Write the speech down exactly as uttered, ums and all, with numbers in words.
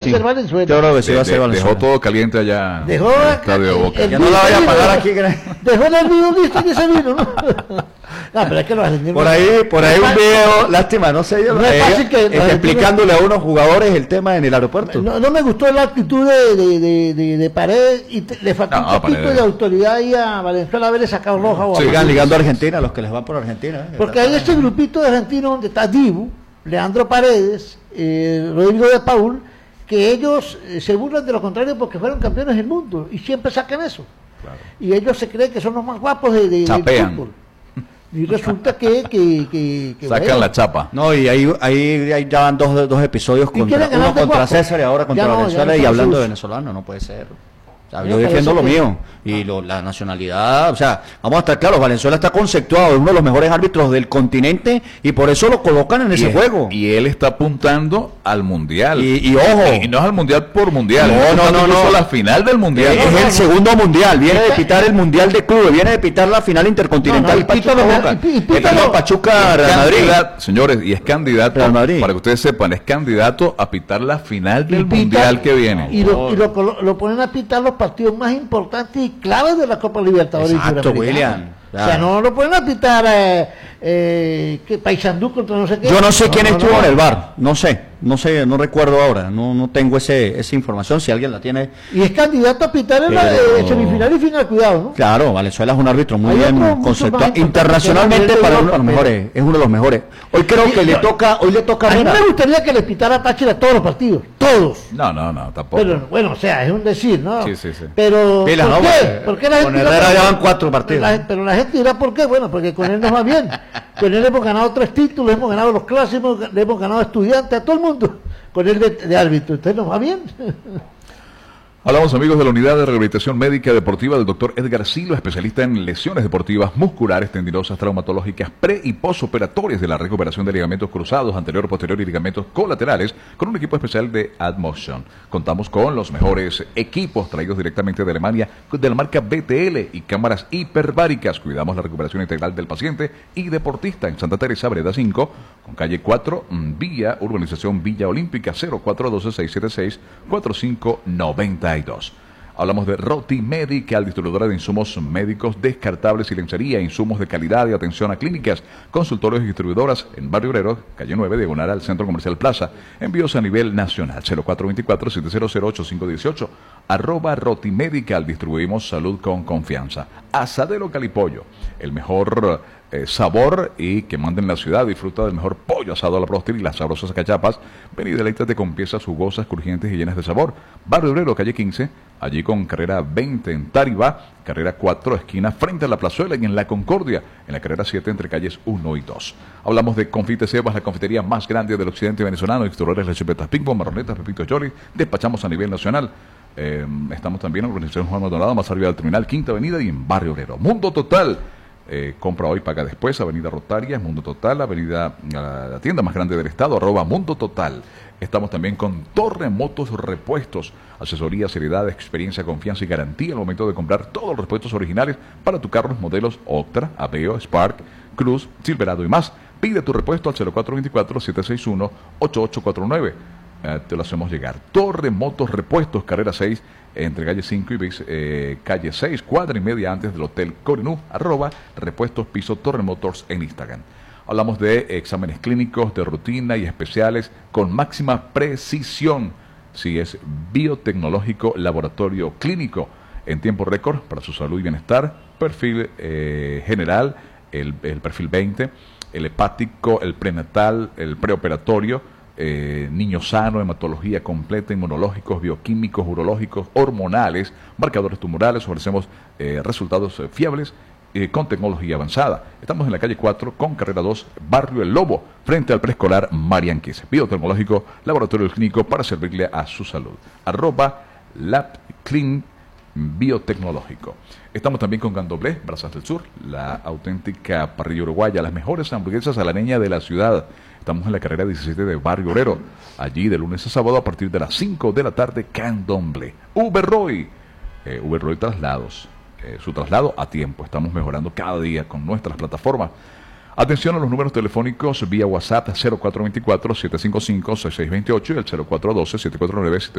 sí. ser Valenzuela. Yo creo que sí va a ser De- Valenzuela. dejó todo caliente allá Dejó en el estadio de Boca. el- Ya no la vaya a pagar aquí. que- Dejó el olvido listo que se vino, ¿no? No, pero es que los argentinos... Por ahí, por ahí un video, lástima, no sé yo, No es eh, fácil que este, los argentinos- explicándole a unos jugadores el tema en el aeropuerto. No, no me gustó la actitud de, de, de, de, de Paredes y te- le faltó No, un poquito Paredes. de autoridad ahí a Valenzuela haberle sacado roja o Sí, amarilla. Sigan ligando a Argentina, los que les van por Argentina. eh, Porque está- hay este grupito de argentinos donde está Dibu, Leandro Paredes, eh, Rodrigo de Paul, que ellos eh, se burlan de lo contrario porque fueron campeones del mundo y siempre sacan eso. Claro. Y ellos se creen que son los más guapos de, de, del Chapean. fútbol. Y resulta que... que, que, que Sacan bueno, la chapa. No, y ahí, ahí, ahí ya van dos, dos episodios ¿Y contra, quieren ganar uno de contra guapo? César y ahora contra Ya no, ya Venezuela no y son hablando de sus- venezolano, no puede ser. O sea, Me yo defiendo lo parece que- mío y lo- la nacionalidad, o sea, vamos a estar claros, Valenzuela está conceptuado, es uno de los mejores árbitros del continente y por eso lo colocan en ese y, juego. y él está apuntando al mundial. Y- y ojo. Y no es al mundial por mundial. No, está no, apuntando no, incluso no. a la final del mundial. es no, el no. segundo mundial, viene de pitar el mundial de clubes, viene de pitar la final intercontinental No, no, y pita Pachuca lo- Boca. y pi- y pita Está lo- no, Pachuca Es Real Madrid. candidato, señores, y es candidato, Real Madrid. para que ustedes sepan, es candidato a pitar la final y del pita- mundial que viene. Y, lo, y lo, colo- lo ponen a pitar los partidos más importantes y claves de la Copa Libertadores. Exacto, y Suramericana. William. O sea, no lo pueden a pitar eh, eh, que Paysandú contra no sé qué. Yo no sé quién no, estuvo no. en el bar, no sé, no sé, no recuerdo ahora, no, no tengo ese, esa información, si alguien la tiene. Y es candidato a pitar en la Pero- eh, semifinal y final, cuidado, ¿no? Claro, Valenzuela es un árbitro muy Hay bien otro mucho conceptuado, más importante internacionalmente que el de para uno de los Europa, mejores, es uno de los mejores. Hoy creo Sí, que le yo- toca, hoy le toca A mí mira, me gustaría que le pitara a Táchira todos los partidos, todos. No, no, no, tampoco. Pero bueno, o sea, es un decir, ¿no? Sí, sí, sí. Pero Pilas, ¿por ¿no? qué? Porque ¿Por qué la con gente Herrera dirá- ya van cuatro partidos. La- pero la gente dirá por qué, bueno, porque con él nos va bien. Con él hemos ganado tres títulos, hemos ganado los clásicos, le hemos ganado a estudiantes, a todo el mundo. Con él de, de árbitro, ¿usted nos va bien? Hablamos, amigos, de la Unidad de Rehabilitación Médica Deportiva del doctor Edgar Silva, especialista en lesiones deportivas musculares, tendinosas, traumatológicas, pre y posoperatorias de la recuperación de ligamentos cruzados, anterior, posterior y ligamentos colaterales, con un equipo especial de AdMotion. Contamos con los mejores equipos traídos directamente de Alemania, de la marca B T L y cámaras hiperbáricas. Cuidamos la recuperación integral del paciente y deportista en Santa Teresa, Vereda cinco, con calle cuatro, mm, Villa, Urbanización Villa Olímpica, cero cuatro uno dos, seis siete seis, cuatro cinco nueve dos. Hablamos de Roti Medical, distribuidora de insumos médicos descartables y lencería, insumos de calidad y atención a clínicas, consultorios y distribuidoras en Barrio Obrero, calle nueve, diagonal al Centro Comercial Plaza. Envíos a nivel nacional, cero cuatro dos cuatro, siete cero cero, ocho cinco uno ocho, arroba Roti Medical, distribuimos salud con confianza. Asadero Calipollo, el mejor eh, sabor y que manda en la ciudad, disfruta del mejor pollo asado a la próstera y las sabrosas cachapas. Ven y deleítate con piezas jugosas, crujientes y llenas de sabor. Barrio Obrero, calle quince, allí con carrera veinte en Taribá, carrera cuatro, esquina frente a la Plazuela, y en La Concordia, en la carrera siete entre calles uno y dos. Hablamos de Confite Sebas, la confitería más grande del occidente venezolano, distribuidores de chupetas Ping-Pong, marronetas, pepitos Jolly, despachamos a nivel nacional. Eh, estamos también en Organización Juan Maldonado, más arriba del terminal, Quinta Avenida y en Barrio Obrero. Mundo Total. Eh, compra hoy, paga después, Avenida Rotaria, Mundo Total, Avenida, la, la tienda más grande del estado, arroba Mundo Total. Estamos también con Torre Motos Repuestos, asesoría, seriedad, experiencia, confianza y garantía al momento de comprar todos los repuestos originales para tu carro, modelos Octra, Aveo, Spark, Cruz, Silverado y más. Pide tu repuesto al cero cuatro dos cuatro, siete seis uno, ocho ocho cuatro nueve. Eh, te lo hacemos llegar. Torre Motos Repuestos, carrera seis, entre calle cinco y bis, eh, calle seis, cuadra y media antes del Hotel Corinú, arroba repuestos piso Torre Motors en Instagram. Hablamos de exámenes clínicos, de rutina y especiales con máxima precisión. Si es biotecnológico, laboratorio clínico en tiempo récord para su salud y bienestar, perfil eh, general, el, el perfil veinte, el hepático, el prenatal, el preoperatorio, Eh, niño sano, hematología completa, inmunológicos, bioquímicos, urológicos, hormonales, marcadores tumorales. Ofrecemos eh, resultados eh, fiables eh, con tecnología avanzada. Estamos en la calle cuatro con carrera dos, Barrio El Lobo, frente al preescolar Marianquis. Biotecnológico, laboratorio clínico para servirle a su salud. Arroba Lab Clean Biotecnológico. Estamos también con Gandoblé, Brazas del Sur, la auténtica parrilla uruguaya, las mejores hamburguesas a la leña de la ciudad. Estamos en la carrera diecisiete de Barrio Obrero, allí de lunes a sábado a partir de las cinco de la tarde, Candomblé. Uber Roy, eh, Uber Roy Traslados, eh, su traslado a tiempo. Estamos mejorando cada día con nuestras plataformas. Atención a los números telefónicos vía WhatsApp cero cuatro dos cuatro, siete cinco cinco, seis seis dos ocho y el cero cuatro uno dos, siete cuatro nueve, siete